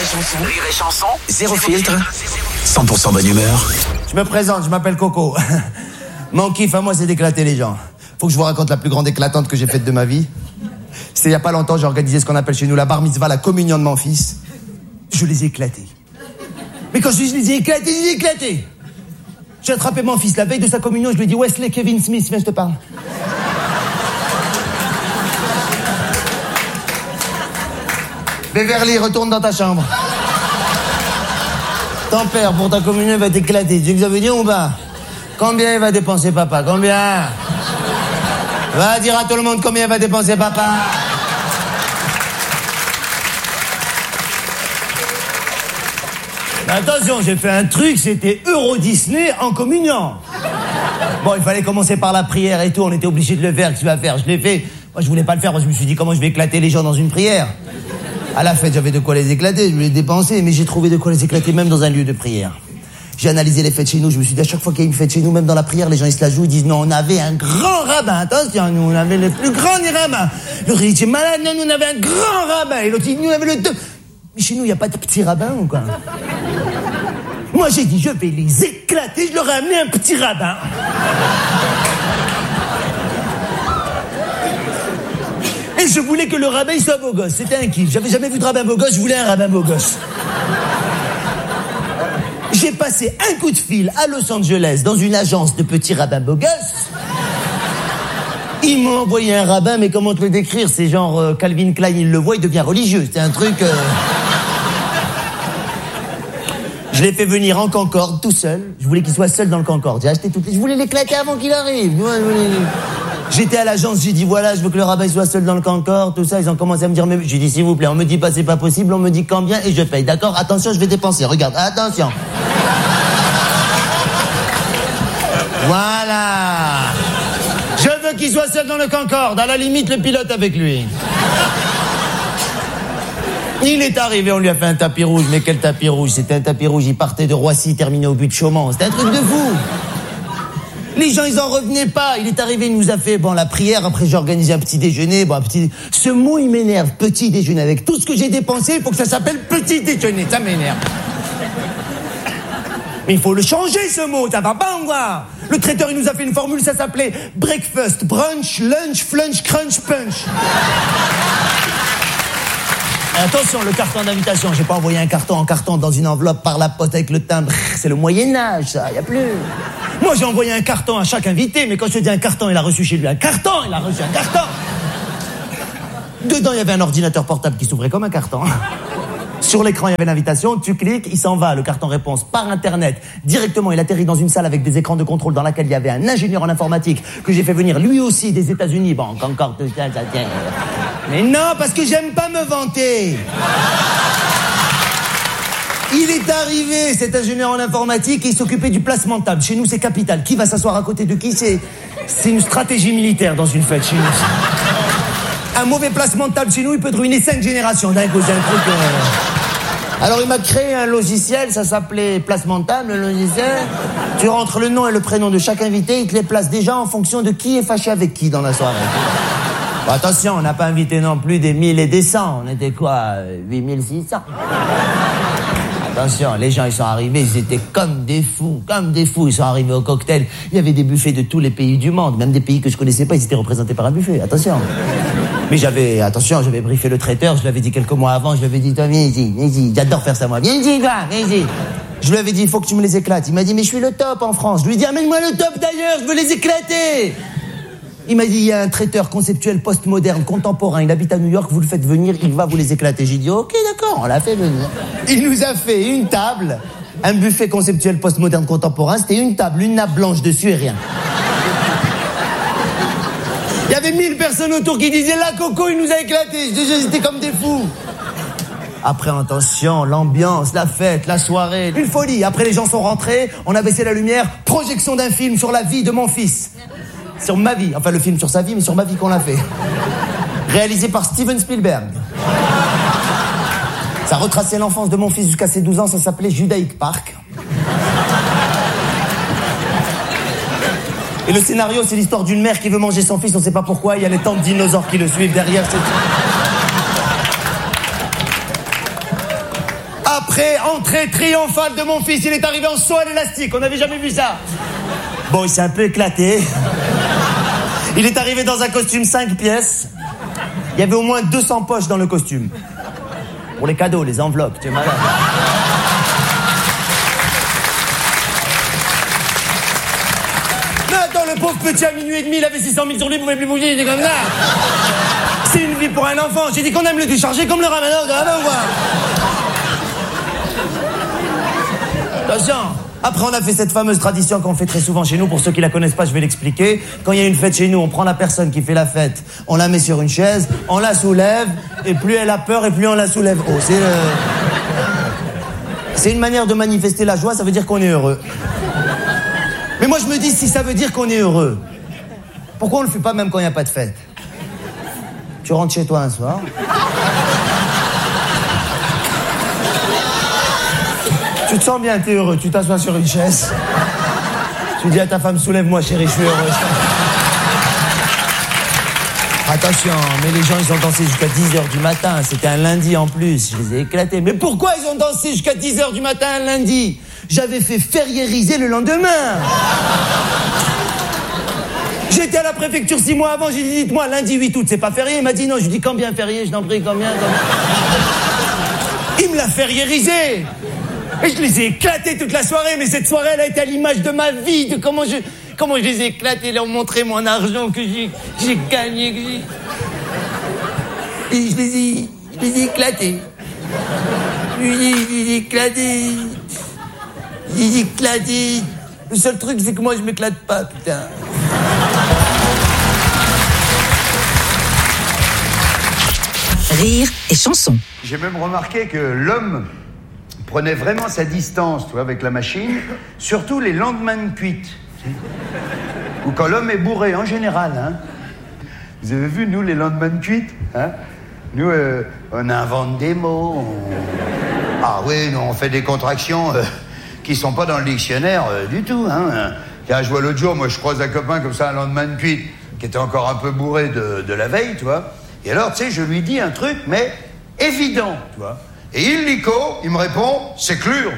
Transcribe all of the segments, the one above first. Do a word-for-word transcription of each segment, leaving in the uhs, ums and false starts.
chanson. Rire et chanson. Zéro filtre. cent pour cent bonne humeur. Je me présente, je m'appelle Coco. Mon kiff à moi, c'est d'éclater les gens. Faut que je vous raconte la plus grande éclatante que j'ai faite de ma vie. C'était il y a pas longtemps, j'ai organisé ce qu'on appelle chez nous la bar mitzvah, la communion de mon fils. Je les ai éclatés. Mais quand je dis je les ai éclatés, je les ai éclatés. J'ai attrapé mon fils la veille de sa communion, je lui ai dit Wesley, Kevin Smith, viens, je te parle. Beverly, retourne dans ta chambre. Ton père, pour ta communion, va t'éclater. Tu sais que ça veut dire ou pas? Combien il va dépenser papa? Combien? Va dire à tout le monde combien il va dépenser papa. Mais attention, j'ai fait un truc, c'était Euro Disney en communion. Bon, il fallait commencer par la prière et tout, on était obligé de le faire, qu'est-ce que tu vas faire? Je l'ai fait. Moi, je voulais pas le faire, moi, je me suis dit comment je vais éclater les gens dans une prière. À la fête, j'avais de quoi les éclater, je voulais dépenser, mais j'ai trouvé de quoi les éclater même dans un lieu de prière. J'ai analysé les fêtes chez nous, je me suis dit à chaque fois qu'il y a une fête chez nous, même dans la prière, les gens ils se la jouent, ils disent non, on avait un grand rabbin, attention, nous on avait le plus grand des rabbins. L'autre il dit malade, non, nous on avait un grand rabbin, et l'autre il dit nous on avait le deux. Mais chez nous il n'y a pas de petit rabbin ou quoi? Moi j'ai dit je vais les éclater, je leur ai amené un petit rabbin. Et je voulais que le rabbin il soit beau gosse, c'était un kiff. J'avais jamais vu de rabbin beau gosse, je voulais un rabbin beau gosse. J'ai passé un coup de fil à Los Angeles dans une agence de petits rabbins beaux gosses. Ils m'ont envoyé un rabbin, mais comment te le décrire? C'est genre euh, Calvin Klein, il le voit, il devient religieux. C'est un truc... Euh... Je l'ai fait venir en Concorde, tout seul. Je voulais qu'il soit seul dans le Concorde. J'ai acheté toutes les... Je voulais l'éclater avant qu'il arrive. J'étais à l'agence, j'ai dit voilà, je veux que le rabbin soit seul dans le Concorde, tout ça. Ils ont commencé à me dire, mais j'ai dit s'il vous plaît, on me dit pas c'est pas possible, on me dit combien et je paye. D'accord? Attention, je vais dépenser. Regarde, attention. Voilà. Je veux qu'il soit seul dans le Concorde. À la limite, le pilote avec lui. Il est arrivé, on lui a fait un tapis rouge. Mais quel tapis rouge? C'était un tapis rouge. Il partait de Roissy, terminé au but de Chaumont. C'était un truc de fou. Les gens, ils en revenaient pas. Il est arrivé, il nous a fait, bon, la prière. Après, j'ai organisé un petit déjeuner. Bon, un petit... Ce mot, il m'énerve. Petit déjeuner. Avec tout ce que j'ai dépensé, il faut que ça s'appelle petit déjeuner. Ça m'énerve. Mais il faut le changer, ce mot. Ça va pas, on voit. Le traiteur, il nous a fait une formule. Ça s'appelait breakfast, brunch, lunch, flunch, crunch, punch. Attention, le carton d'invitation. J'ai pas envoyé un carton en carton dans une enveloppe par la poste avec le timbre. C'est le Moyen-Âge, ça. Y a plus. Moi, j'ai envoyé un carton à chaque invité, mais quand je te dis un carton, il a reçu chez lui un carton, il a reçu un carton. Dedans, il y avait un ordinateur portable qui s'ouvrait comme un carton. Sur l'écran, il y avait l'invitation, tu cliques, il s'en va, le carton réponse par Internet. Directement, il atterrit dans une salle avec des écrans de contrôle dans laquelle il y avait un ingénieur en informatique que j'ai fait venir lui aussi des États-Unis. Bon, encore tout ça, ça tient. Mais non, parce que j'aime pas me vanter. Il est arrivé, cet ingénieur en informatique, et il s'occupait du placement de table. Chez nous, c'est capital. Qui va s'asseoir à côté de qui? C'est, c'est une stratégie militaire dans une fête chez nous. Un mauvais placement de table chez nous, il peut te ruiner cinq générations d'un coup. C'est un truc... Euh... Alors, il m'a créé un logiciel, ça s'appelait placement de table, le logiciel. Tu rentres le nom et le prénom de chaque invité, il te les place déjà en fonction de qui est fâché avec qui dans la soirée. Bon, attention, on n'a pas invité non plus des mille et des cents. On était quoi, huit mille six cents. Attention, les gens, ils sont arrivés, ils étaient comme des fous, comme des fous. Ils sont arrivés au cocktail. Il y avait des buffets de tous les pays du monde, même des pays que je connaissais pas, ils étaient représentés par un buffet. Attention. Mais j'avais, attention, j'avais briefé le traiteur, je l'avais dit quelques mois avant, je lui avais dit, toi, viens ici, viens ici. J'adore faire ça, moi. Viens ici, toi, viens ici. Je lui avais dit, il faut que tu me les éclates. Il m'a dit, mais je suis le top en France. Je lui ai dit, amène-moi le top d'ailleurs, je veux les éclater. Il m'a dit, il y a un traiteur conceptuel postmoderne, contemporain, il habite à New York, vous le faites venir, il va vous les éclater. J'ai dit, ok, d'accord, on l'a fait venir. Il nous a fait une table, un buffet conceptuel postmoderne contemporain, c'était une table, une nappe blanche dessus et rien. Il y avait mille personnes autour qui disaient, là, Coco, il nous a éclatés. J'étais comme des fous. Après, attention, l'ambiance, la fête, la soirée, une folie. Après, les gens sont rentrés, on a baissé la lumière, projection d'un film sur la vie de mon fils. Sur ma vie, enfin le film sur sa vie, mais sur ma vie qu'on l'a fait. Réalisé par Steven Spielberg. Ça retraçait l'enfance de mon fils jusqu'à ses douze ans, ça s'appelait Judaic Park. Et le scénario, c'est l'histoire d'une mère qui veut manger son fils, on sait pas pourquoi, il y a les tantes dinosaures qui le suivent derrière. C'est... Après, entrée triomphale de mon fils, il est arrivé en saut à l'élastique. On n'avait jamais vu ça. Bon, il s'est un peu éclaté. Il est arrivé dans un costume cinq pièces. Il y avait au moins deux cents poches dans le costume. Pour les cadeaux, les enveloppes, tu es malade. Mais attends, le pauvre petit à minuit et demi, il avait six cent mille sur lui, il pouvait plus bouger, il était comme ça. C'est une vie pour un enfant. J'ai dit qu'on aime le décharger comme le ramadan, quand même, ou quoi. Attention. Après, on a fait cette fameuse tradition qu'on fait très souvent chez nous. Pour ceux qui la connaissent pas, je vais l'expliquer. Quand il y a une fête chez nous, on prend la personne qui fait la fête, on la met sur une chaise, on la soulève, et plus elle a peur, et plus on la soulève haut. C'est le... C'est une manière de manifester la joie, ça veut dire qu'on est heureux. Mais moi, je me dis, si ça veut dire qu'on est heureux, pourquoi on le fait pas même quand il n'y a pas de fête? Tu rentres chez toi un soir... Tu te sens bien, t'es heureux, tu t'assois sur une chaise. Tu dis à ta femme, soulève-moi chérie, je suis heureux. Attention, mais les gens, ils ont dansé jusqu'à dix heures du matin. C'était un lundi en plus, je les ai éclatés. Mais pourquoi ils ont dansé jusqu'à dix heures du matin un lundi? J'avais fait fériériser le lendemain. J'étais à la préfecture six mois avant, j'ai dit, dites-moi, lundi huit août, c'est pas férié? Il m'a dit non, je lui dis, combien férié? Je t'en prie, combien, combien? Il me l'a fériérisé. Et je les ai éclatés toute la soirée, mais cette soirée, elle a été à l'image de ma vie, de comment je, comment je les ai éclatés, leur montrer mon argent que j'ai, j'ai gagné, que j'ai... Et je les ai, je les ai éclatés. Je les ai, je les ai éclatés. Je les ai éclatés. Le seul truc, c'est que moi, je m'éclate pas, putain. Rire et chanson. J'ai même remarqué que l'homme prenait vraiment sa distance, tu vois, avec la machine, surtout les lendemains de cuite. Ou quand l'homme est bourré, en général, hein. Vous avez vu, nous, les lendemains de cuite, hein? Nous, euh, on invente des mots, on... Ah oui, nous, on fait des contractions euh, qui sont pas dans le dictionnaire euh, du tout, hein. Car je vois l'autre jour, moi, je croise un copain comme ça, un lendemain de cuite, qui était encore un peu bourré de, de la veille, tu vois. Et alors, tu sais, je lui dis un truc, mais évident, tu vois. Et illico, il me répond, c'est clair.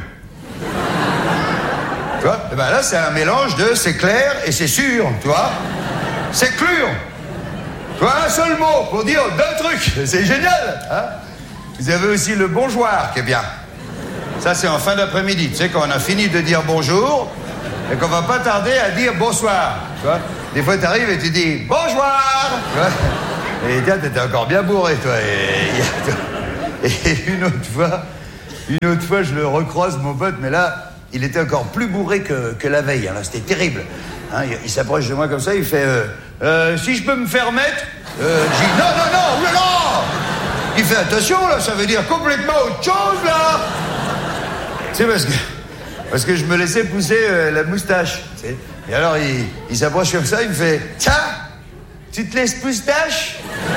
Tu vois? Et ben là, c'est un mélange de c'est clair et c'est sûr, tu vois. C'est clair. Tu vois, un seul mot pour dire deux trucs. C'est génial, hein? Vous avez aussi le bonjour qui est bien. Ça, c'est en fin d'après-midi. Tu sais, quand on a fini de dire bonjour et qu'on va pas tarder à dire bonsoir. Tu vois? Des fois, tu arrives et tu dis bonjour. Tu vois? Et tiens, t'étais encore bien bourré, toi. Et... Et une autre fois, une autre fois, je le recroise, mon pote, mais là, il était encore plus bourré que, que la veille. Hein, là, c'était terrible. Hein, il, il s'approche de moi comme ça, il fait euh, euh, si je peux me faire mettre euh, j'ai dit non, non, non, oulala. Il fait attention, là, ça veut dire complètement autre chose, là. Tu sais, parce que, parce que je me laissais pousser euh, la moustache. Tu sais. Et alors, il, il s'approche comme ça, il me fait tiens, tu te laisses moustache?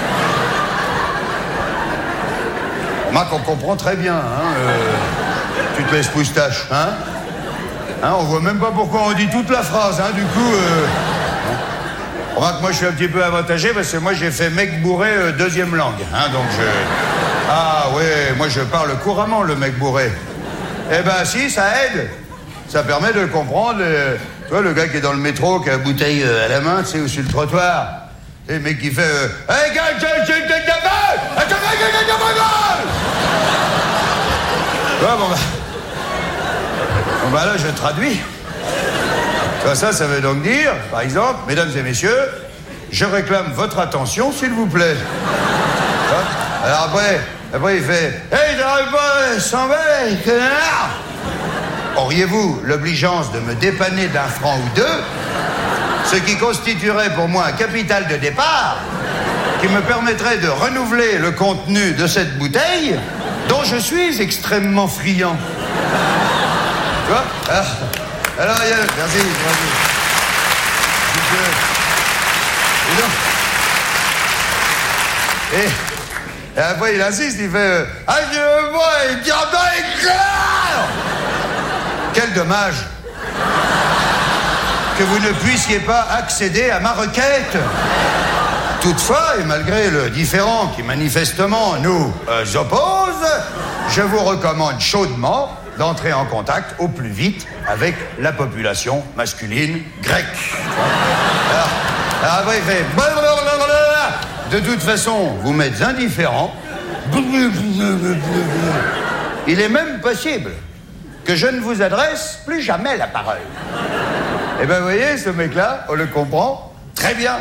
Marc, on comprend très bien, hein, euh, tu te laisses moustache, hein, hein, on voit même pas pourquoi on dit toute la phrase, hein, du coup, euh, hein. Remarque, moi je suis un petit peu avantagé parce que moi j'ai fait mec bourré euh, deuxième langue, hein, donc je... Ah ouais, moi je parle couramment le mec bourré. Eh ben si, ça aide, ça permet de comprendre, euh, tu vois, le gars qui est dans le métro, qui a la bouteille euh, à la main, tu sais, ou sur le trottoir. Et le mec qui fait euh, hey gars, je je te demande, attends, ouais, bon bah bon bah là je traduis. Ça, ça ça veut donc dire, par exemple, mesdames et messieurs, je réclame votre attention s'il vous plaît. Alors après après il fait hey j'arrive pas s'en va connard. Auriez-vous l'obligeance de me dépanner d'un franc ou deux, ce qui constituerait pour moi un capital de départ qui me permettrait de renouveler le contenu de cette bouteille dont je suis extrêmement friand. Tu vois? Alors, alors il y a... Merci, merci. Et, et, et après il insiste, il fait ah je moi il dit ah ben éclair. Quel dommage que vous ne puissiez pas accéder à ma requête. Toutefois, et malgré le différend qui manifestement nous euh, oppose, je vous recommande chaudement d'entrer en contact au plus vite avec la population masculine grecque. Alors, alors après, il fait... De toute façon, vous m'êtes indifférent. Il est même possible que je ne vous adresse plus jamais la parole. Eh ben, vous voyez, ce mec-là, on le comprend très bien.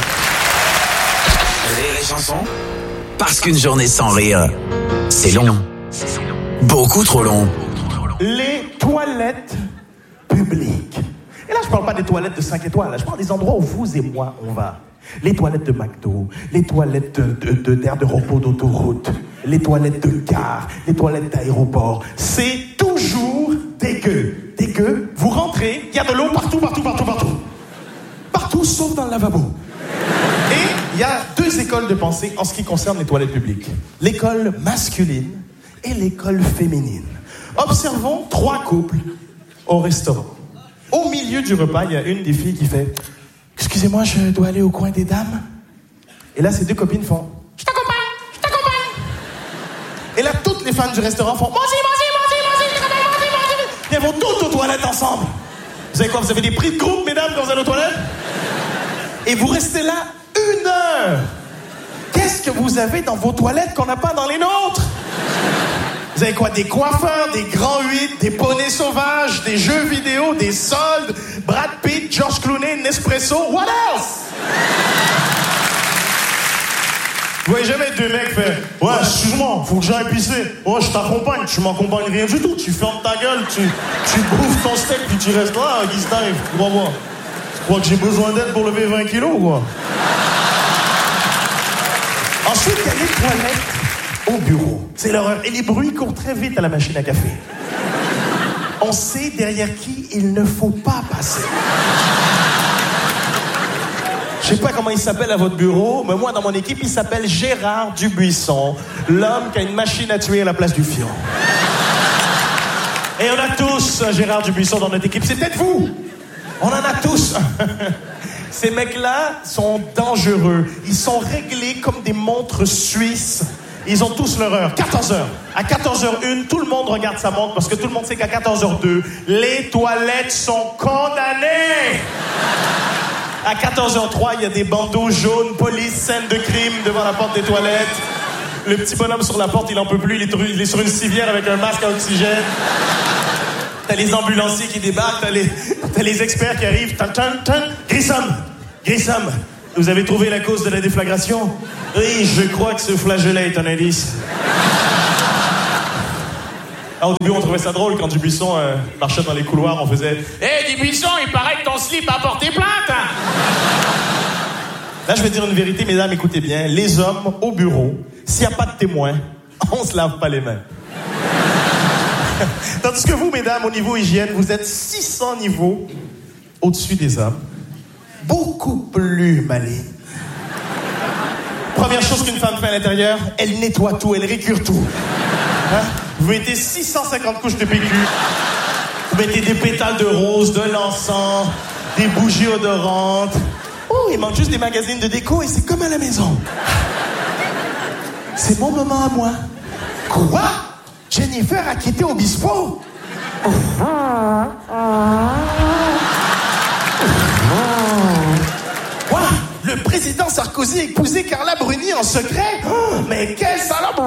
Rire et chanson, parce qu'une journée sans rire, c'est long. Beaucoup trop long. Les toilettes publiques. Et là, je parle pas des toilettes de cinq étoiles, là, je parle des endroits où vous et moi, on va. Les toilettes de McDo, les toilettes de, de, d'aire de repos d'autoroute, les toilettes de gare, les toilettes d'aéroport. C'est toujours dégueu. Dégueu, vous rentrez, il y a de l'eau partout, partout, partout, partout. Partout, sauf dans le lavabo. Et il y a deux écoles de pensée en ce qui concerne les toilettes publiques. L'école masculine et l'école féminine. Observons trois couples au restaurant. Au milieu du repas, il y a une des filles qui fait « Excusez-moi, je dois aller au coin des dames. » Et là, ces deux copines font « Je t'accompagne, je t'accompagne. » Et là, toutes les fans du restaurant font « Moi aussi, moi aussi, moi aussi, moi aussi, je t'accompagne, moi aussi, moi aussi. » Et elles vont toutes aux toilettes ensemble. Vous savez quoi, vous avez des prix de groupe, mesdames, quand vous allez aux toilettes? Et vous restez là une heure. Qu'est-ce que vous avez dans vos toilettes qu'on n'a pas dans les nôtres? Vous avez quoi? Des coiffeurs, des grands huit, des poneys sauvages, des jeux vidéo, des soldes, Brad Pitt, George Clooney, Nespresso, what else? Vous voyez jamais deux mecs faire « Ouais, excuse-moi, faut que j'aille pisser. Ouais, je t'accompagne. Tu m'accompagnes rien du tout. Tu fermes ta gueule, tu, tu bouffes ton steak, puis tu restes là, Guy Steve. Tu crois moi? Tu crois que j'ai besoin d'aide pour lever vingt kilos, quoi? » Ensuite, il y a les toilettes au bureau. C'est l'horreur. Et les bruits courent très vite à la machine à café. On sait derrière qui il ne faut pas passer. Je sais pas comment il s'appelle à votre bureau, mais moi, dans mon équipe, il s'appelle Gérard Dubuisson, l'homme qui a une machine à tuer à la place du fion. Et on a tous un Gérard Dubuisson dans notre équipe. C'est peut-être vous. On en a tous. Ces mecs-là sont dangereux. Ils sont réglés comme des montres suisses. Ils ont tous leur heure. quatorze heures. À quatorze heures une, tout le monde regarde sa montre parce que tout le monde sait qu'à quatorze heures deux, les toilettes sont condamnées. À quatorze heures trois, il y a des bandeaux jaunes, police, scène de crime devant la porte des toilettes. Le petit bonhomme sur la porte, il en peut plus. Il est, il est sur une civière avec un masque à oxygène. T'as les ambulanciers qui débarquent, t'as les, t'as les experts qui arrivent. Tan, tan, tan. Grissom, Grissom, vous avez trouvé la cause de la déflagration? Oui, je crois que ce flageolet est un indice. Alors, au début, on trouvait ça drôle quand Dubuisson euh, marchait dans les couloirs, on faisait « Hé, hey, Dubuisson, il paraît que ton slip a porté plainte! Hein? » Là, je vais dire une vérité, mesdames, écoutez bien. Les hommes, au bureau, s'il n'y a pas de témoin, on se lave pas les mains. Tandis que vous, mesdames, au niveau hygiène, vous êtes six cents niveaux au-dessus des hommes. Beaucoup plus malines. Première chose qu'une femme fait à l'intérieur, elle nettoie tout, elle récure tout. Hein? Vous mettez six cent cinquante couches de P Q. Vous mettez des pétales de rose, de l'encens, des bougies odorantes. Oh, il manque juste des magazines de déco et c'est comme à la maison. C'est mon moment à moi. Quoi? Jennifer a quitté Obispo? Quoi? Le président Sarkozy a épousé Carla Bruni en secret? Oh, mais quelle salope!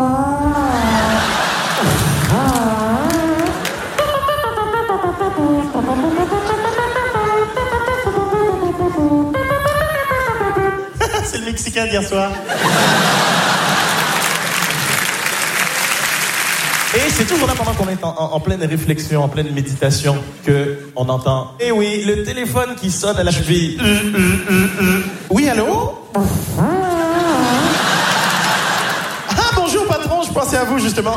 C'est le Mexicain d'hier soir. Et c'est toujours là pendant qu'on est en, en, en pleine réflexion, en pleine méditation, que on entend « Eh oui, le téléphone qui sonne à la cheville. Euh, euh, euh, euh. Oui, allô? Ah, bonjour patron, je pensais à vous justement.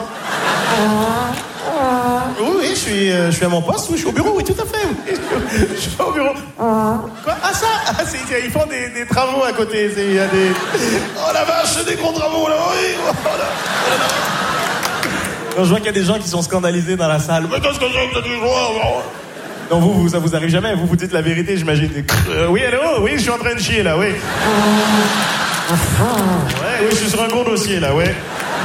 Oui, oui, je suis, euh, je suis à mon poste, oui, je suis au bureau, oui, tout à fait. Oui. Je suis au bureau. Quoi? Ah, ça? Ah, c'est, ils font des, des travaux à côté. Il y a des... Oh la vache, des gros travaux là, oui. Oh, là. Donc, je vois qu'il y a des gens qui sont scandalisés dans la salle. Mais qu'est-ce que c'est que cette histoire? Non, vous, vous, ça vous arrive jamais. Vous vous dites la vérité, j'imagine. Euh, oui, allô? Oui, je suis en train de chier là, oui. Ouais, oui, je suis sur un gros dossier, là, ouais.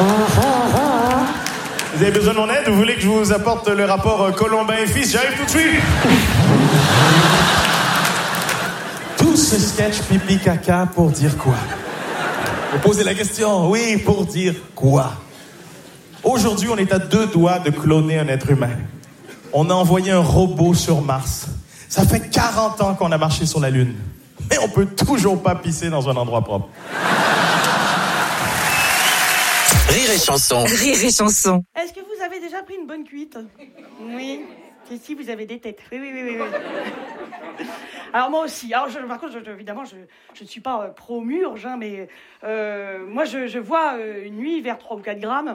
Vous avez besoin de mon aide? Vous voulez que je vous apporte le rapport euh, Colombin et Fils? J'arrive tout de suite. Tout ce sketch pipi caca pour dire quoi? Vous posez la question, oui, pour dire quoi? Aujourd'hui, on est à deux doigts de cloner un être humain. On a envoyé un robot sur Mars. Ça fait quarante ans qu'on a marché sur la Lune. Mais on peut toujours pas pisser dans un endroit propre. Rire et chanson. Rire et chanson. Est-ce que vous avez déjà pris une bonne cuite? Oui. Si, si, vous avez des têtes. Oui, oui, oui, oui. oui. Alors, moi aussi. Alors, je, par contre, je, évidemment, je, je ne suis pas euh, pro-murge, hein, mais euh, moi, je, je vois euh, une nuit vers trois ou quatre grammes.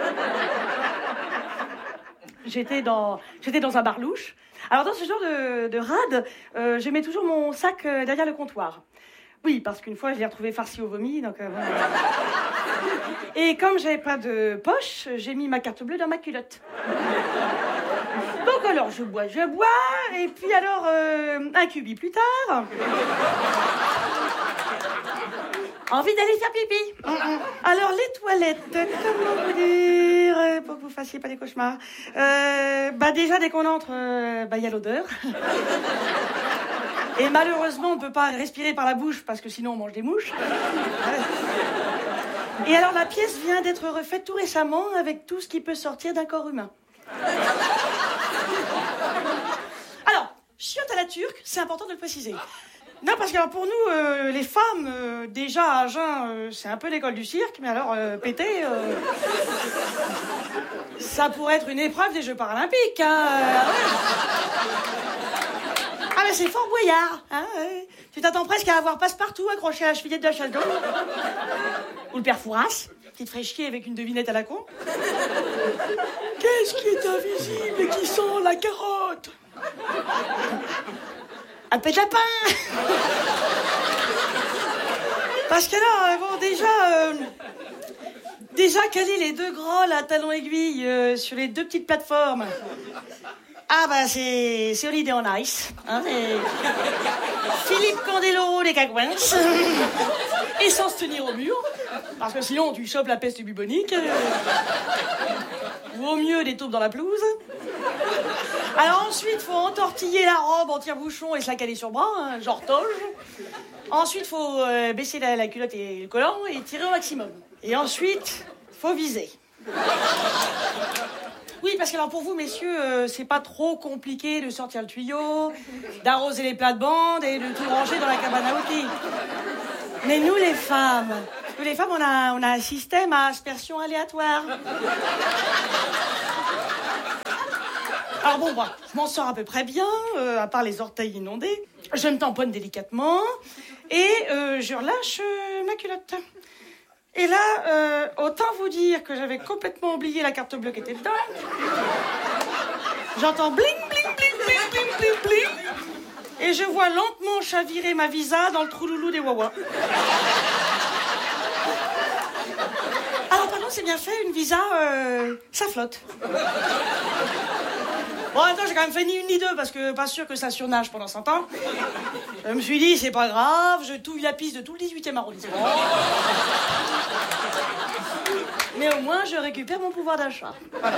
J'étais dans, j'étais dans un bar louche. Alors, dans ce genre de, de rade, euh, je mets toujours mon sac euh, derrière le comptoir. Oui, parce qu'une fois, je l'ai retrouvé farci au vomi, donc... Euh, bon. Et comme j'avais pas de poche, j'ai mis ma carte bleue dans ma culotte. Donc alors, je bois, je bois, et puis alors, euh, un cubi plus tard... Envie d'aller faire pipi. Alors, les toilettes, comment vous dire, euh, pour que vous fassiez pas des cauchemars. Euh, bah déjà, dès qu'on entre, euh, bah il y a l'odeur. Et malheureusement, on ne peut pas respirer par la bouche, parce que sinon on mange des mouches. Et alors, la pièce vient d'être refaite tout récemment avec tout ce qui peut sortir d'un corps humain. Alors, chiotte à la turque, c'est important de le préciser. Non, parce que alors, pour nous, euh, les femmes, euh, déjà à jeun, euh, c'est un peu l'école du cirque, mais alors, euh, péter, euh, ça pourrait être une épreuve des Jeux paralympiques, hein. Ah, mais c'est Fort Boyard, hein. Ouais. Tu t'attends presque à avoir Passepartout accroché à la chevillette de la chasse d'eau. Ou le père Fouras, qui te ferait chier avec une devinette à la con. Qu'est-ce qui est invisible et qui sent la carotte? Un peu de lapin. Parce que là, bon, déjà... Euh, déjà, caler les deux grolles à talons aiguilles euh, sur les deux petites plateformes... Ah bah c'est c'est Holiday on Ice, hein, c'est Philippe Candeloro les cagouins, et sans se tenir au mur, parce que sinon tu chopes la peste bubonique, ou au mieux des taupes dans la pelouse. Alors ensuite faut entortiller la robe en tire-bouchon et se la caler sur bras, hein, genre toge. Ensuite faut euh, baisser la, la culotte et le collant et tirer au maximum. Et ensuite faut viser. Oui, parce que alors pour vous, messieurs, euh, c'est pas trop compliqué de sortir le tuyau, d'arroser les plates-bandes et de tout ranger dans la cabane à outils. Mais nous, les femmes, nous, les femmes, on a, on a un système à aspersion aléatoire. Alors bon, bah, je m'en sors à peu près bien, euh, à part les orteils inondés. Je me tamponne délicatement et euh, je relâche euh, ma culotte. Et là, euh, autant vous dire que j'avais complètement oublié la carte bleue qui était dedans. J'entends bling, bling, bling, bling, bling, bling, bling. Et je vois lentement chavirer ma visa dans le trou loulou des Wawa. Alors, pardon, c'est bien fait, une visa, euh, ça flotte. Bon, attends, j'ai quand même fait ni une ni deux, parce que pas sûr que ça surnage pendant cent ans. Je me suis dit, c'est pas grave, je touille la piste de tout le dix-huitième arrondissement. Mais au moins, je récupère mon pouvoir d'achat. Voilà.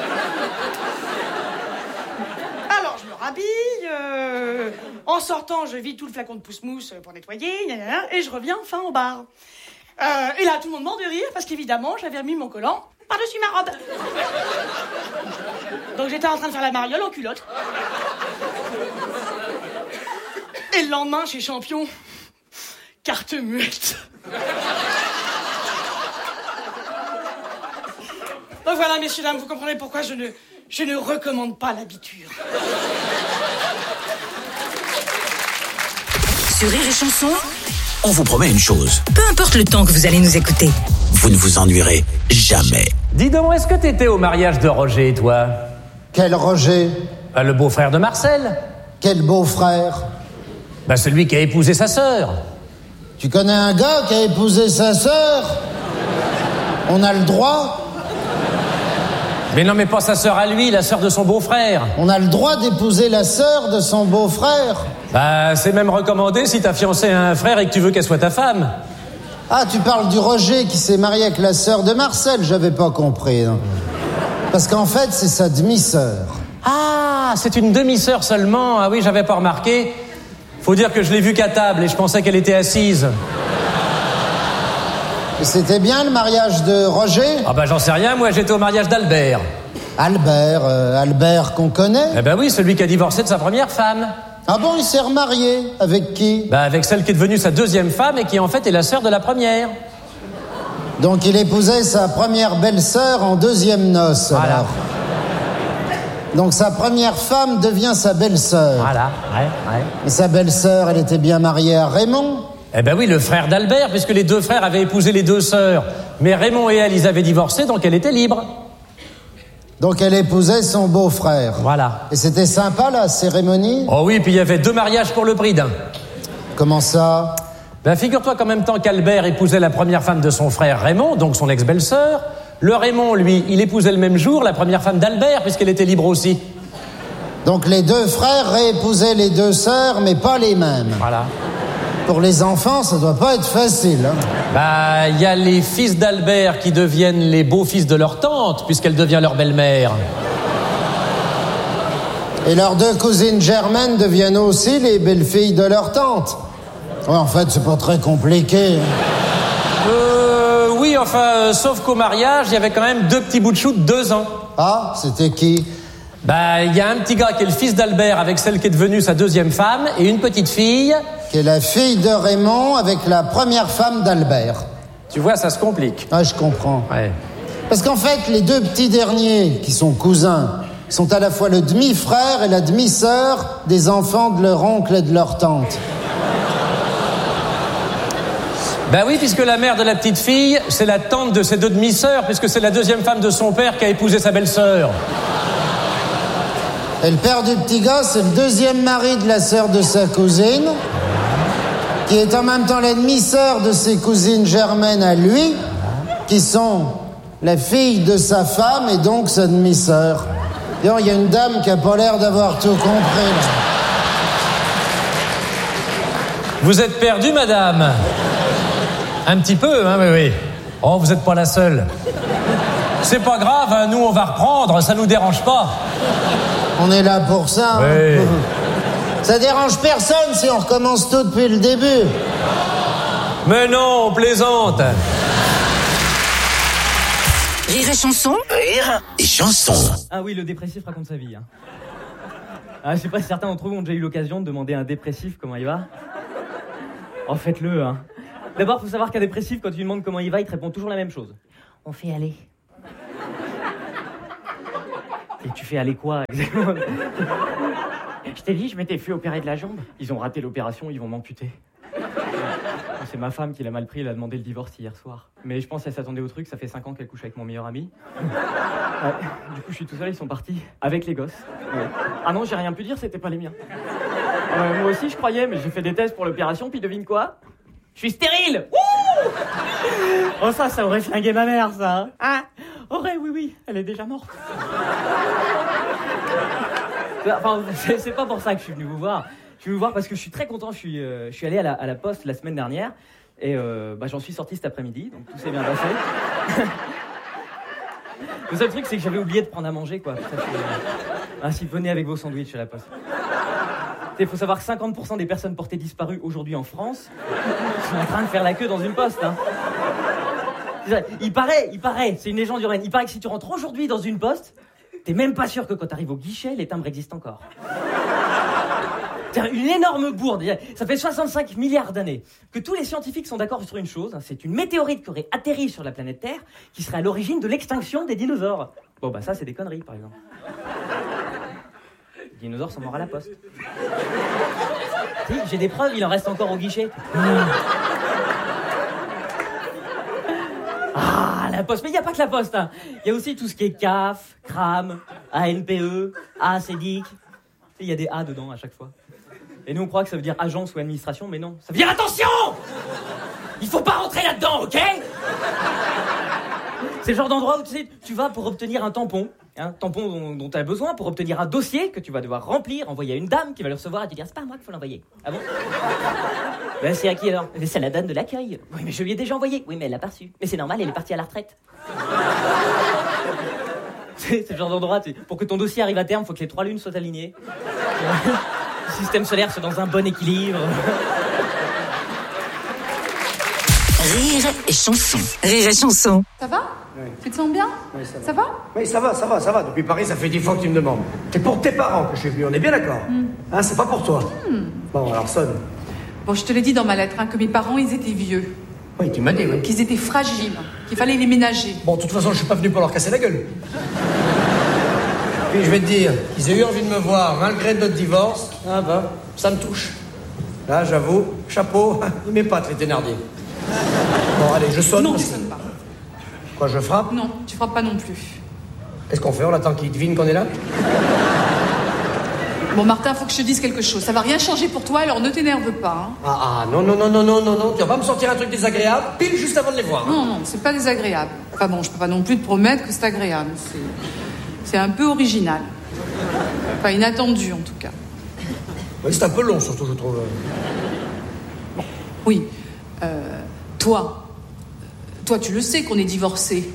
Alors, je me rhabille. Euh, en sortant, je vide tout le flacon de pousse-mousse pour nettoyer. Et je reviens enfin au bar. Euh, et là, tout le monde mord de rire, parce qu'évidemment, j'avais remis mon collant par-dessus ma robe. Donc, j'étais en train de faire la mariole en culotte. Et le lendemain, chez Champion, carte muette. Donc voilà, messieurs, dames, vous comprenez pourquoi je ne, je ne recommande pas l'habiture. Sur Rire et Chanson, On vous promet une chose. peu importe le temps que vous allez nous écouter. Vous ne vous ennuierez jamais. Dis donc, est-ce que t'étais au mariage de Roger, toi? Quel Roger? Bah, le beau-frère de Marcel. Quel beau-frère? Bah, celui qui a épousé sa sœur. Tu connais un gars qui a épousé sa sœur? On a le droit? Mais non, mais pas sa sœur à lui, la sœur de son beau-frère. On a le droit d'épouser la sœur de son beau-frère? Bah, c'est même recommandé si t'as fiancé un frère et que tu veux qu'elle soit ta femme. Ah, tu parles du Roger qui s'est marié avec la sœur de Marcel, j'avais pas compris. Non. Parce qu'en fait, c'est sa demi-sœur. Ah, c'est une demi-sœur seulement. Ah oui, j'avais pas remarqué. Faut dire que je l'ai vue qu'à table et je pensais qu'elle était assise. Et c'était bien le mariage de Roger? Ah bah j'en sais rien, moi j'étais au mariage d'Albert. Albert, euh, Albert qu'on connaît? Eh ben oui, celui qui a divorcé de sa première femme. Ah bon, il s'est remarié? Avec qui? Bah avec celle qui est devenue sa deuxième femme et qui en fait est la sœur de la première. Donc il épousait sa première belle-sœur en deuxième noce. Voilà. Alors. Donc sa première femme devient sa belle-sœur. Voilà, ouais, ouais. Et sa belle-sœur, elle était bien mariée à Raymond? Eh ben oui, le frère d'Albert, puisque les deux frères avaient épousé les deux sœurs. Mais Raymond et elle, ils avaient divorcé, donc elle était libre. Donc elle épousait son beau-frère. Voilà. Et c'était sympa, la cérémonie? Oh oui, puis il y avait deux mariages pour le prix d'un. Comment ça? Ben figure-toi qu'en même temps qu'Albert épousait la première femme de son frère Raymond, donc son ex-belle-sœur, le Raymond, lui, il épousait le même jour la première femme d'Albert, puisqu'elle était libre aussi. Donc les deux frères réépousaient les deux sœurs, mais pas les mêmes. Voilà. Pour les enfants, ça doit pas être facile. Hein. Bah, il y a les fils d'Albert qui deviennent les beaux-fils de leur tante, puisqu'elle devient leur belle-mère. Et leurs deux cousines germaines deviennent aussi les belles-filles de leur tante. Ouais, en fait, c'est pas très compliqué. Euh, oui, enfin, euh, sauf qu'au mariage, il y avait quand même deux petits bouts de chou de deux ans. Ah, c'était qui? Bah, il y a un petit gars qui est le fils d'Albert avec celle qui est devenue sa deuxième femme, et une petite fille... Qui est la fille de Raymond avec la première femme d'Albert. Tu vois, ça se complique. Ah, je comprends. Ouais. Parce qu'en fait, les deux petits derniers, qui sont cousins, sont à la fois le demi-frère et la demi-sœur des enfants de leur oncle et de leur tante. Bah oui, puisque la mère de la petite fille, c'est la tante de ses deux demi-sœurs, puisque c'est la deuxième femme de son père qui a épousé sa belle-sœur. Et le père du petit gars, c'est le deuxième mari de la sœur de sa cousine, qui est en même temps la demi-sœur de ses cousines germaines à lui, qui sont la fille de sa femme et donc sa demi-sœur. D'ailleurs, il y a une dame qui a pas l'air d'avoir tout compris, là. Vous êtes perdue, madame? Un petit peu, hein, oui, oui. Oh, vous n'êtes pas la seule. C'est pas grave, hein, nous, on va reprendre, ça nous dérange pas. On est là pour ça. Oui. Hein. Ça dérange personne si on recommence tout depuis le début. Mais non, on plaisante. Rire et chanson. Rire et chanson. Ah oui, le dépressif raconte sa vie. Hein. Ah, je sais pas si certains d'entre vous ont déjà eu l'occasion de demander à un dépressif comment il va. Oh, faites-le, hein. D'abord, faut savoir qu'un dépressif, quand tu lui demandes comment il va, il te répond toujours la même chose. On fait aller. Et tu fais aller quoi, exactement? Je t'ai dit, je m'étais fait opérer de la jambe. Ils ont raté l'opération, ils vont m'amputer. C'est ma femme qui l'a mal pris, elle a demandé le divorce hier soir. Mais je pense qu'elle s'attendait au truc, ça fait cinq ans qu'elle couche avec mon meilleur ami. Ouais. Du coup, je suis tout seul, ils sont partis. Avec les gosses. Ouais. Ah non, j'ai rien pu dire, c'était pas les miens. Euh, moi aussi, je croyais, mais j'ai fait des tests pour l'opération, puis devine quoi? Je suis stérile. Wouh! Oh ça, ça aurait flingué ma mère, ça. Hein? Aurait, oui, oui, elle est déjà morte. Enfin, c'est, c'est pas pour ça que je suis venu vous voir. Je suis venu vous voir parce que je suis très content. Je suis, euh, je suis allé à la, à la poste la semaine dernière et euh, bah, j'en suis sorti cet après-midi, donc tout s'est bien passé. Le seul truc, c'est que j'avais oublié de prendre à manger, quoi. Ça, c'est... Ainsi, venez avec vos sandwichs à la poste. Il faut savoir que cinquante pour cent des personnes portées disparues aujourd'hui en France sont en train de faire la queue dans une poste. Hein. Il paraît, il paraît, c'est une légende urbaine, il paraît que si tu rentres aujourd'hui dans une poste, t'es même pas sûr que quand t'arrives au guichet, les timbres existent encore. C'est une énorme bourde. Ça fait soixante-cinq milliards d'années que tous les scientifiques sont d'accord sur une chose. C'est une météorite qui aurait atterri sur la planète Terre qui serait à l'origine de l'extinction des dinosaures. Bon bah ça c'est des conneries par exemple. Les dinosaures sont morts à la poste. Si, j'ai des preuves, il en reste encore au guichet. Ah, la poste. Mais il n'y a pas que la poste. Hein. Il y a aussi tout ce qui est C A F, C R A M, A N P E, A C D I C. Il y a des A dedans à chaque fois. Et nous, on croit que ça veut dire agence ou administration, mais non. Ça veut dire attention! Il faut pas rentrer là-dedans, ok? C'est le genre d'endroit où tu sais, tu vas pour obtenir un tampon, un tampon dont, dont tu as besoin, pour obtenir un dossier que tu vas devoir remplir, envoyer à une dame qui va le recevoir et te dire c'est pas à moi qu'il faut l'envoyer. Ah bon? Ben c'est à qui alors? C'est à la dame de l'accueil. Oui mais je lui ai déjà envoyé. Oui mais elle l'a pas reçu. Mais c'est normal, elle est partie à la retraite. C'est le genre d'endroit, tu sais, pour que ton dossier arrive à terme, faut que les trois lunes soient alignées. Le système solaire soit dans un bon équilibre. Rire et chanson. Rire et chanson. Ça va? Oui. Tu te sens bien? Oui, ça va. Ça va? Oui, ça va, ça va, ça va. Depuis Paris, ça fait dix fois que tu me demandes. C'est pour tes parents que je suis venu, on est bien d'accord? Mm. Hein, c'est pas pour toi. Mm. Bon, alors sonne. Bon, je te l'ai dit dans ma lettre, hein, que mes parents, ils étaient vieux. Oui, tu m'as dit, oui. Qu'ils étaient fragiles, qu'il fallait les ménager. Bon, de toute façon, je suis pas venu pour leur casser la gueule. Puis je vais te dire, qu'ils aient eu envie de me voir malgré notre divorce, ah bah, ça me touche. Là, j'avoue, chapeau, il m'épate les Thénardier. Bon, allez, je sonne. Non, tu sonnes pas. Quoi, je frappe? Non, tu frappes pas non plus. Qu'est-ce qu'on fait? On attend qu'ils devinent qu'on est là? Bon, Martin, faut que je te dise quelque chose. Ça va rien changer pour toi, alors ne t'énerve pas. Hein. Ah, ah, non, non, non, non, non, non, non, tu vas pas me sortir un truc désagréable, pile juste avant de les voir. Hein. Non, non, c'est pas désagréable. Enfin bon, je peux pas non plus te promettre que c'est agréable. C'est, c'est un peu original. Enfin, inattendu, en tout cas. Oui, c'est un peu long, surtout, je trouve. Bon, oui. Euh, toi, toi, tu le sais qu'on est divorcés.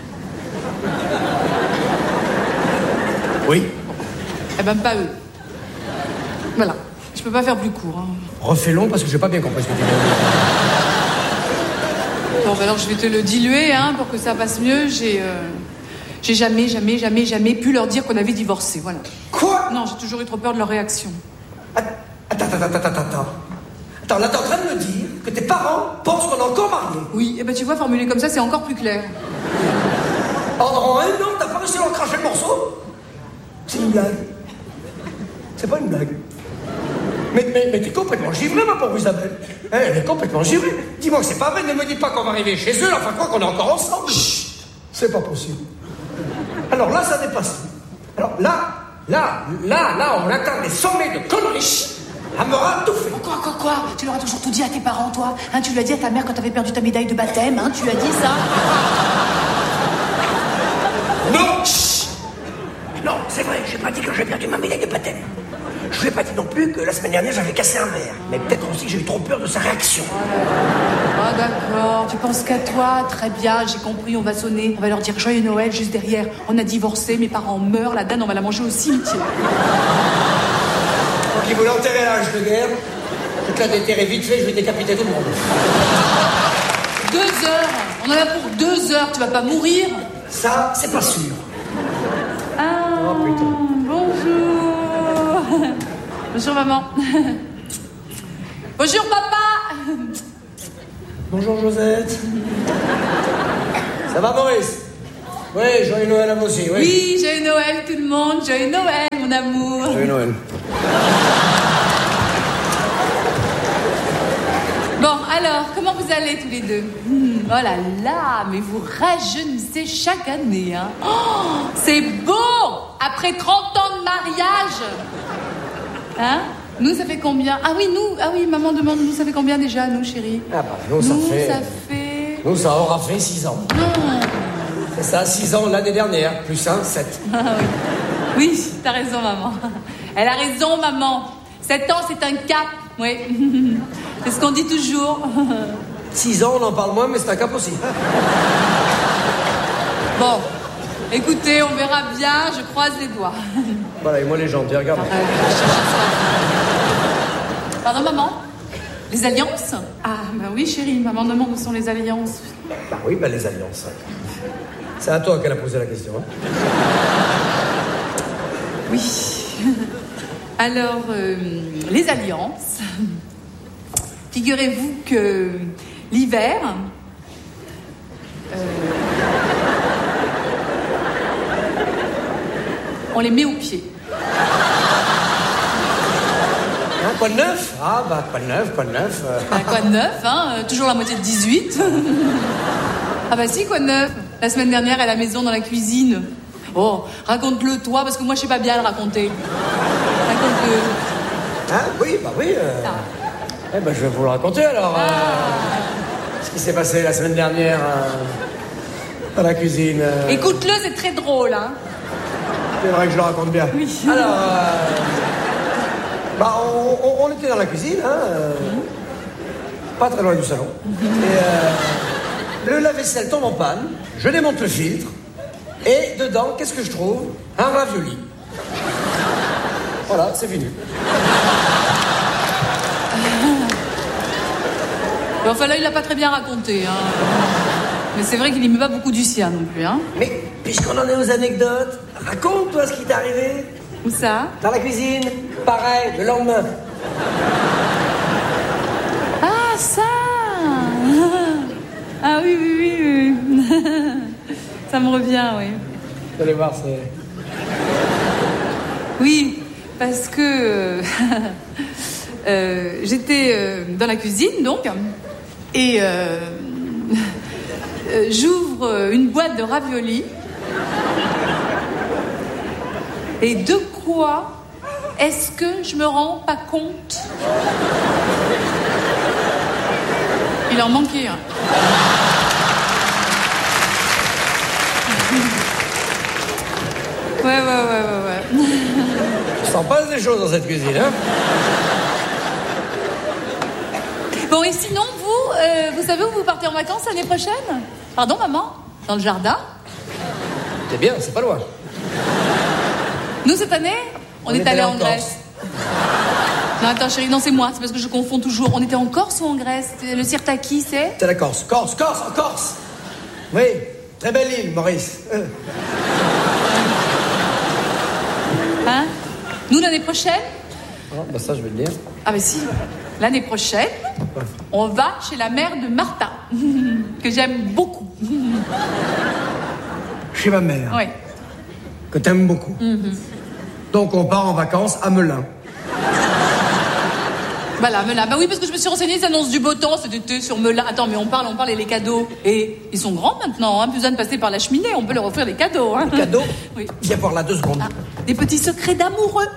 Oui. Eh ben, pas eux. Voilà. Je peux pas faire plus court. Hein. Refais long parce que j'ai pas bien compris ce que tu veux dire. Bon, ben alors je vais te le diluer, hein, pour que ça passe mieux. J'ai, euh, j'ai jamais, jamais, jamais, jamais pu leur dire qu'on avait divorcé. Voilà. Quoi? Non, j'ai toujours eu trop peur de leur réaction. Attends, attends, attends, attends, attends. Attends, là, t'es en train de me dire que tes parents pensent qu'on est encore mariés. Oui, et ben tu vois, formulé comme ça, c'est encore plus clair. En, en un an, t'as pas réussi à leur cracher le morceau? C'est une blague. C'est pas une blague. Mais, mais, mais t'es complètement givrée, ma pauvre Isabelle. Elle est complètement givrée. Dis-moi que c'est pas vrai, ne me dis pas qu'on va arriver chez eux, enfin quoi, qu'on est encore ensemble. Chut, c'est pas possible. Alors là, ça dépasse. Alors là, là, là, là, on atteint des sommets de conneries. Elle m'aura tout fait. Quoi, quoi, quoi? Tu leur as toujours tout dit à tes parents, toi? Hein, tu l'as dit à ta mère quand t'avais perdu ta médaille de baptême, hein? Tu lui as dit ça? Non. Chut. Non, c'est vrai, j'ai pas dit que j'ai perdu ma médaille de baptême. Je lui ai pas dit non plus que la semaine dernière j'avais cassé un verre. Mais peut-être aussi que j'ai eu trop peur de sa réaction. Ah oh, d'accord, tu penses qu'à toi? Très bien, j'ai compris, on va sonner. On va leur dire joyeux Noël juste derrière. On a divorcé, mes parents meurent, la dinde on va la manger au cimetière. Donc ils voulaient enterrer à l'âge de guerre. Donc là déterrer vite fait, je vais décapiter tout le monde. Deux heures. On en a pour deux heures, tu vas pas mourir? Ça, c'est pas sûr. Ah, oh putain. Bonjour. Bonjour maman. Bonjour papa. Bonjour Josette. Ça va Maurice? Oui, joyeux Noël à vous aussi, oui. Oui, joyeux Noël tout le monde, joyeux Noël mon amour. Joyeux Noël. Bon, alors, comment vous allez tous les deux? mmh, Oh là là, mais vous rajeunissez chaque année, hein. Oh, c'est beau. Après trente ans de mariage. Hein? Nous, ça fait combien? Ah oui, nous, ah oui, maman demande, nous, ça fait combien déjà, nous, chérie? Ah bah, nous, ça nous, fait... ça fait... Nous, ça aura fait six ans. Non. C'est ça, six ans l'année dernière, plus un, sept. Ah oui. Oui, t'as raison, maman. Elle a raison, maman. Sept ans, c'est un cap, oui. C'est ce qu'on dit toujours. Six ans, on en parle moins, mais c'est un cap aussi. Bon, écoutez, on verra bien, je croise les doigts. Voilà, et moi les jambes, regarde. Pardon, maman? Les alliances? Ah, bah oui, chérie, maman demande où sont les alliances. Bah oui, bah les alliances. C'est à toi qu'elle a posé la question. Hein. Oui. Alors, euh, les alliances. Figurez-vous que l'hiver... Euh, on les met au pied. Hein, quoi de neuf? Ah, bah, quoi de neuf, quoi de neuf euh... bah, quoi de neuf, hein euh, toujours la moitié de dix-huit. Ah bah si, quoi de neuf? La semaine dernière, à la maison, dans la cuisine. Oh, raconte-le, toi, parce que moi, je sais pas bien le raconter. Raconte-le. Hein? Oui, bah oui. Euh... Ah. Eh ben, je vais vous le raconter, alors. Ah. Euh... Ce qui s'est passé la semaine dernière... Euh... Dans la cuisine. Euh... Écoute-le, c'est très drôle, hein. C'est vrai que je le raconte bien. Oui. Alors, euh... bah, on, on, on était dans la cuisine, hein. Euh... Mm-hmm. Pas très loin du salon. Mm-hmm. Et euh... le lave-vaisselle tombe en panne. Je démonte le filtre. Et dedans, qu'est-ce que je trouve? Un ravioli. Voilà, c'est fini. Bon, enfin là, il l'a pas très bien raconté, hein. Mais c'est vrai qu'il n'y met pas beaucoup du sien non plus, hein. Mais puisqu'on en est aux anecdotes, raconte-toi ce qui t'est arrivé. Où ça? Dans la cuisine. Pareil, le lendemain. Ah, ça. Ah oui, oui, oui, oui. Ça me revient, oui. Vous allez voir, c'est... Oui, parce que... euh, j'étais euh, dans la cuisine, donc, et euh, euh, j'ouvre une boîte de raviolis. Et de quoi est-ce que je me rends pas compte? Il en manquait un. Ouais, ouais, ouais, ouais, ouais. Il s'en passe des choses dans cette cuisine, hein. Bon, et sinon, vous, euh, vous savez où vous partez en vacances l'année prochaine? Pardon, maman? Dans le jardin? C'est bien, c'est pas loin. Nous, cette année, on, on est, est allé en, en Grèce. Non, attends, chérie, non, c'est moi. C'est parce que je confonds toujours. On était en Corse ou en Grèce? Le Sirtaki, c'est? C'est la Corse. Corse, Corse, en Corse. Oui, très belle île, Maurice. Euh. Hein? Nous, l'année prochaine? Ah, bah ça, je vais le dire. Ah, bah si. L'année prochaine, ouais. On va chez la mère de Martha, que j'aime beaucoup. Chez ma mère? Oui. Que t'aimes beaucoup. Mm-hmm. Donc, on part en vacances à Melun. Voilà, Melun. Bah oui, parce que je me suis renseignée, ça annonce du beau temps cet été sur Melun. Attends, mais on parle, on parle et les cadeaux. Et ils sont grands maintenant, hein, plus besoin de passer par la cheminée, on peut leur offrir des cadeaux. Hein. Des cadeaux? Oui. Viens voir là deux secondes. Ah, des petits secrets d'amoureux.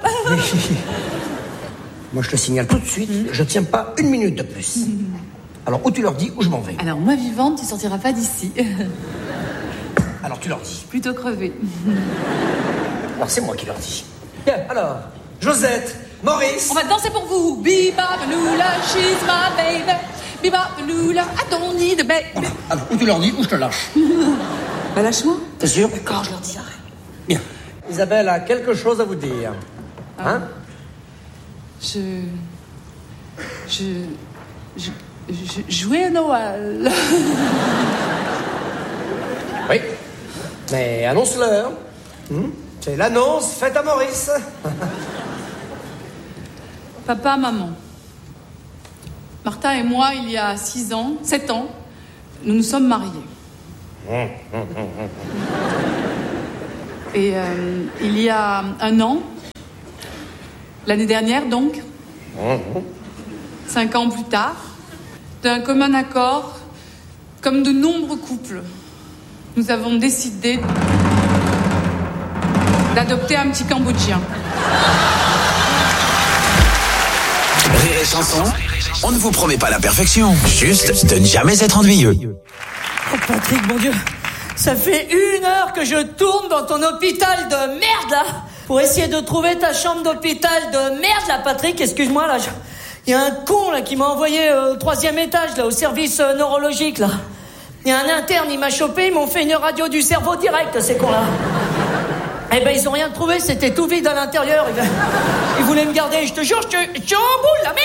Moi, je te signale tout de suite, mmh. je tiens pas une minute de plus. Mmh. Alors, où tu leur dis, où je m'en vais? Alors, moi, vivante, tu sortiras pas d'ici. Alors, tu leur dis. Plutôt crevé. Alors, c'est moi qui leur dis. Bien, alors, Josette, Maurice... On va danser pour vous. Bibabanoula, she's my baby. Bibabanoula, I don't need a baby. Voilà. Alors, où tu leur dis, où je te lâche? Bah, lâche-moi. T'es sûr? D'accord, je leur dis, arrête. Bien. Isabelle a quelque chose à vous dire. Ah. Hein? Je... Je... Je... Je jouais à Noël. Oui. Mais annonce-leur. Hum? C'est l'annonce faite à Maurice. Papa, maman. Martha et moi, il y a six ans, sept ans, nous nous sommes mariés. Et euh, il y a un an, l'année dernière donc, cinq ans plus tard, d'un commun accord, comme de nombreux couples, nous avons décidé d'adopter un petit Cambodgien. Rire et chanson, on ne vous promet pas la perfection, juste de ne jamais être ennuyeux. Oh Patrick, mon Dieu, ça fait une heure que je tourne dans ton hôpital de merde, là, pour essayer de trouver ta chambre d'hôpital de merde, là, Patrick, excuse-moi, là, je... il y a un con, là, qui m'a envoyé au troisième étage, là, au service euh, neurologique, là. Il y a un interne, il m'a chopé, ils m'ont fait une radio du cerveau direct, ces cons-là. Eh ben, ils ont rien trouvé, c'était tout vide à l'intérieur. Ils, ils voulaient me garder, je te jure, je te... je te remboule, la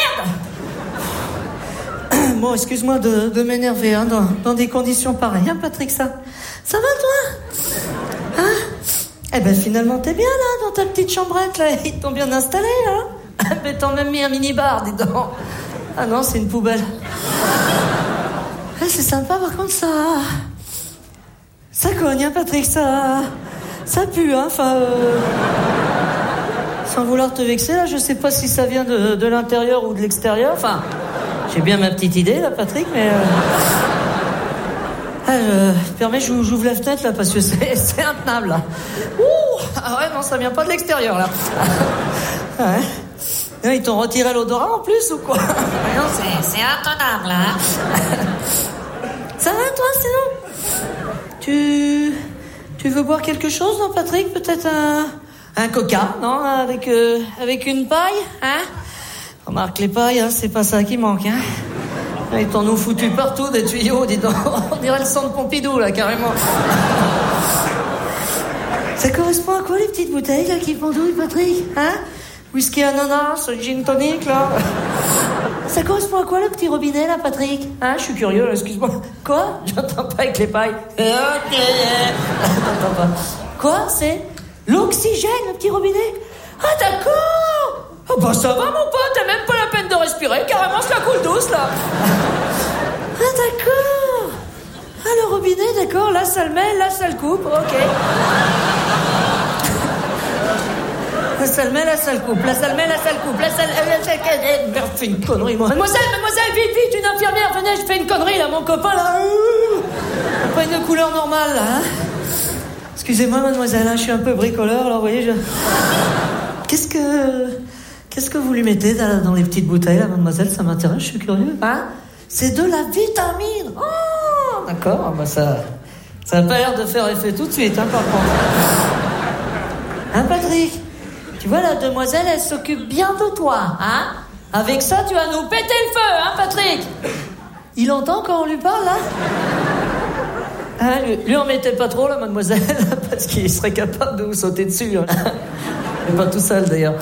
merde. Bon, excuse-moi de, de m'énerver, hein, dans, dans des conditions pareilles, hein, Patrick, ça... Ça va, toi? Hein? Eh ben, finalement, t'es bien, là, dans ta petite chambrette, là. Ils t'ont bien installé, hein? Mais t'en même mis un mini-bar, dis donc. Ah non, c'est une poubelle. Ah, c'est sympa, par contre, ça... Ça cogne, hein, Patrick, ça... Ça pue, hein, enfin... Euh... Sans vouloir te vexer, là, je sais pas si ça vient de, de l'intérieur ou de l'extérieur, enfin... J'ai bien ma petite idée, là, Patrick, mais... Euh... Ah, je... Permets, j'ouvre la fenêtre, là, parce que c'est, c'est intenable, là. Ouh! Ah ouais, non, ça vient pas de l'extérieur, là. Ouais. Ils t'ont retiré l'odorat, en plus, ou quoi? Non, c'est, c'est intenable, là. Ça va, toi, sinon? Tu... Tu veux boire quelque chose, non, Patrick? Peut-être un... Un coca, non? Avec, euh, avec une paille, hein? Remarque, les pailles, hein, c'est pas ça qui manque, hein? Ils t'en ont foutu partout, des tuyaux, dis donc. On dirait le centre Pompidou, là, carrément. Ça correspond à quoi, les petites bouteilles, là, qui pendouillent, Patrick? Hein? Whisky ananas, gin tonic, là. Ça correspond à quoi, le petit robinet, là, Patrick? Hein? Je suis curieux, là, excuse-moi. Quoi? J'entends pas avec les pailles. Ok. J'entends pas. Quoi? C'est l'oxygène, le petit robinet? Ah, d'accord! Ah, bah, ça va, mon pote, t'as même pas la peine de respirer, carrément, ça coule douce, là. Ah, d'accord! Ah, le robinet, d'accord, là, ça le met, là, ça le coupe, ok. Là, ça le met, là, ça le coupe, là, ça le met, là, ça le coupe, là, ça le... Merde, fais une connerie, moi. Mademoiselle, mademoiselle, vite, vite, une infirmière, venez, je fais une connerie, là, mon copain, là. Pas une couleur normale, là, hein. Excusez-moi, mademoiselle, hein, je suis un peu bricoleur, alors, vous voyez, je... Qu'est-ce que... Qu'est-ce que vous lui mettez dans, dans les petites bouteilles, là, mademoiselle? Ça m'intéresse, je suis curieux. Hein? C'est de la vitamine. Oh, d'accord, bah ça... Ça n'a pas l'air de faire effet tout de suite, hein, par contre. Hein, Patrick? Tu vois, la demoiselle, elle s'occupe bien de toi, hein? Avec ça, tu vas nous péter le feu, hein, Patrick? Il entend quand on lui parle, là? Hein, lui, lui en mettez pas trop, là, mademoiselle, parce qu'il serait capable de vous sauter dessus. Hein. Mais pas tout seul, d'ailleurs.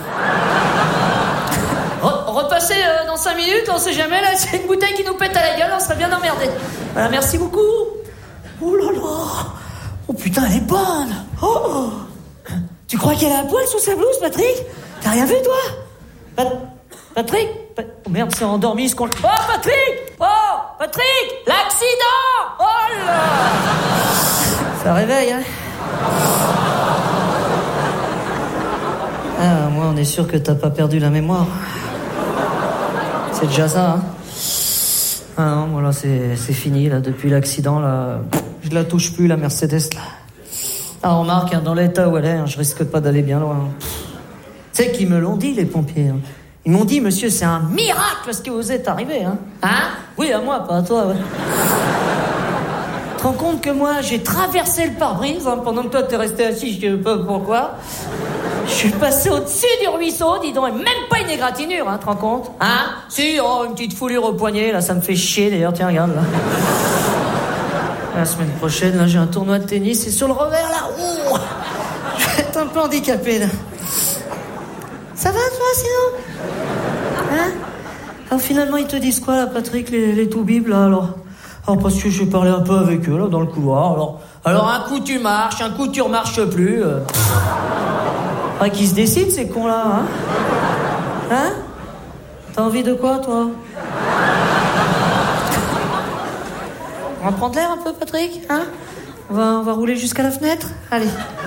Repassez euh, dans cinq minutes, on sait jamais, là, c'est une bouteille qui nous pète à la gueule, on serait bien emmerdés. Voilà, merci beaucoup. Oh là là. Oh putain, elle est bonne. Oh. Tu crois qu'elle a un poil sous sa blouse, Patrick? T'as rien vu, toi? Pat- Patrick Pat- Oh merde, c'est endormi ce con... Oh, Patrick! Oh, Patrick! L'accident! Oh là. Ça réveille, hein? Ah, moi, on est sûr que t'as pas perdu la mémoire. C'est déjà ça, hein. Ah non, moi, là, c'est, c'est fini, là, depuis l'accident, là. Je la touche plus, la Mercedes, là. Ah, remarque, hein, dans l'état où elle est, hein, je risque pas d'aller bien loin. Tu sais qu'ils me l'ont dit, les pompiers, hein. Ils m'ont dit, monsieur, c'est un miracle ce qui vous est arrivé, hein. Hein? Oui, à moi, pas à toi, ouais. Tu te rends compte que moi, j'ai traversé le pare-brise, hein, pendant que toi, t'es resté assis, je sais pas pourquoi. Je suis passé au-dessus du ruisseau, dis donc, et même pas une égratignure, hein, tu te rends compte? Hein? Si, oh, une petite foulure au poignet, là, ça me fait chier, d'ailleurs, tiens, regarde, là. La semaine prochaine, là, j'ai un tournoi de tennis, et sur le revers, là, ouh, je vais être un peu handicapé, là. Ça va, toi, sinon? Hein? Alors, finalement, ils te disent quoi, là, Patrick, les, les toubibs, là, alors? Alors, parce que j'ai parlé un peu avec eux, là, dans le couloir, alors... Alors, un coup, tu marches, un coup, tu remarches plus, euh... Ah, qui se décide, ces cons-là, hein? Hein? T'as envie de quoi, toi? On va prendre l'air un peu, Patrick, hein? On va, on va rouler jusqu'à la fenêtre? Allez.